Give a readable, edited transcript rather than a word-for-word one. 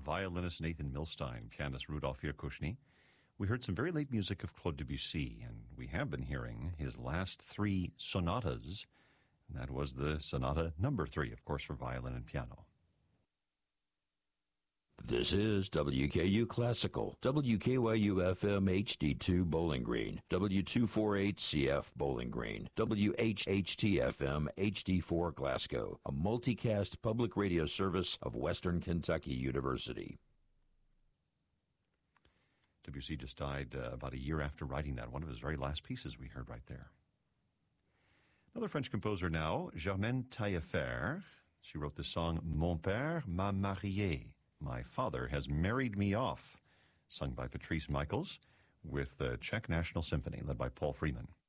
violinist Nathan Milstein, pianist Rudolf Hirkushny. We heard some very late music of Claude Debussy, and we have been hearing his last three sonatas. And that was the Sonata Number 3, of course, for violin and piano. This is WKU Classical, WKYU-FM HD2 Bowling Green, W248CF Bowling Green, WHHT-FM HD4 Glasgow, a multicast public radio service of Western Kentucky University. Debussy just died about a year after writing that, one of his very last pieces we heard right there. Another French composer now, Germaine Taillefer. She wrote the song Mon père m'a marié. My Father Has Married Me Off, sung by Patrice Michaels with the Czech National Symphony, led by Paul Freeman.